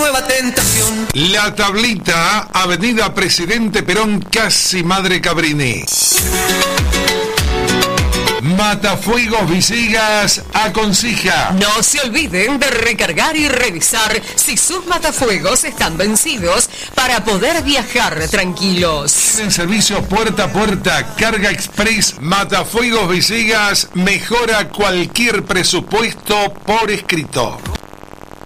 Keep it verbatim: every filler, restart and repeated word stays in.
nueva tentación. La Tablita, Avenida Presidente Perón, casi Madre Cabrini. Matafuegos Villegas aconseja: no se olviden de recargar y revisar si sus matafuegos están vencidos para poder viajar tranquilos. Tienen servicio puerta a puerta, carga express. Matafuegos Villegas mejora cualquier presupuesto por escrito.